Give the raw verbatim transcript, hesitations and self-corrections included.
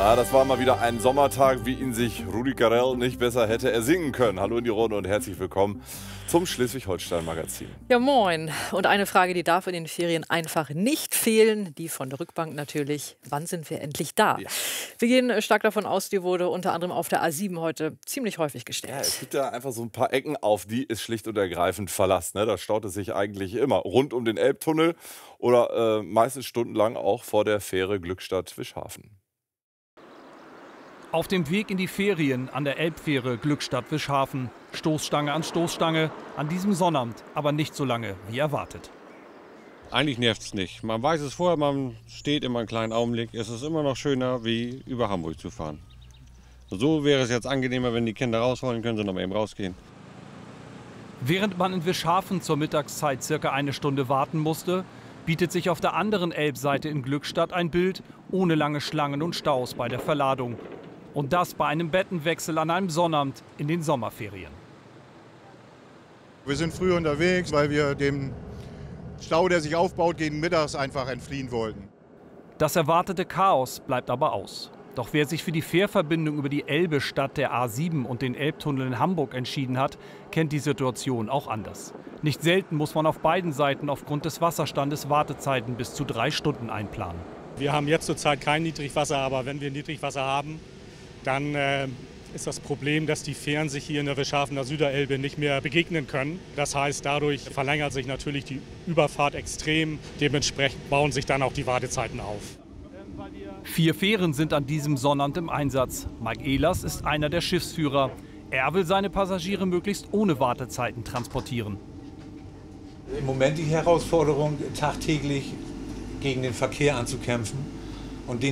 Ja, das war mal wieder ein Sommertag, wie ihn sich Rudi Carrell nicht besser hätte ersingen können. Hallo in die Runde und herzlich willkommen zum Schleswig-Holstein-Magazin. Ja, moin. Und eine Frage, die darf in den Ferien einfach nicht fehlen, die von der Rückbank natürlich. Wann sind wir endlich da? Ja. Wir gehen stark davon aus, die wurde unter anderem auf der A sieben heute ziemlich häufig gestellt. Ja, es gibt ja einfach so ein paar Ecken, auf die ist schlicht und ergreifend Verlass. Ne? Da staut es sich eigentlich immer rund um den Elbtunnel oder äh, meistens stundenlang auch vor der Fähre Glückstadt-Wischhafen. Auf dem Weg in die Ferien an der Elbfähre Glückstadt-Wischhafen. Stoßstange an Stoßstange, an diesem Sonnabend, aber nicht so lange wie erwartet. Eigentlich nervt es nicht. Man weiß es vorher, man steht immer einen kleinen Augenblick. Es ist immer noch schöner, wie über Hamburg zu fahren. So wäre es jetzt angenehmer, wenn die Kinder raus wollen, können sie noch mal eben rausgehen. Während man in Wischhafen zur Mittagszeit circa eine Stunde warten musste, bietet sich auf der anderen Elbseite in Glückstadt ein Bild ohne lange Schlangen und Staus bei der Verladung. Und das bei einem Bettenwechsel an einem Sonnabend in den Sommerferien. Wir sind früh unterwegs, weil wir dem Stau, der sich aufbaut, gegen mittags einfach entfliehen wollten. Das erwartete Chaos bleibt aber aus. Doch wer sich für die Fährverbindung über die Elbe statt der A sieben und den Elbtunnel in Hamburg entschieden hat, kennt die Situation auch anders. Nicht selten muss man auf beiden Seiten aufgrund des Wasserstandes Wartezeiten bis zu drei Stunden einplanen. Wir haben jetzt zurzeit kein Niedrigwasser, aber wenn wir Niedrigwasser haben, dann äh, ist das Problem, dass die Fähren sich hier in der Wischhafener Süderelbe nicht mehr begegnen können. Das heißt, dadurch verlängert sich natürlich die Überfahrt extrem. Dementsprechend bauen sich dann auch die Wartezeiten auf. Vier Fähren sind an diesem Sonnabend im Einsatz. Mike Ehlers ist einer der Schiffsführer. Er will seine Passagiere möglichst ohne Wartezeiten transportieren. Im Moment die Herausforderung, tagtäglich gegen den Verkehr anzukämpfen und den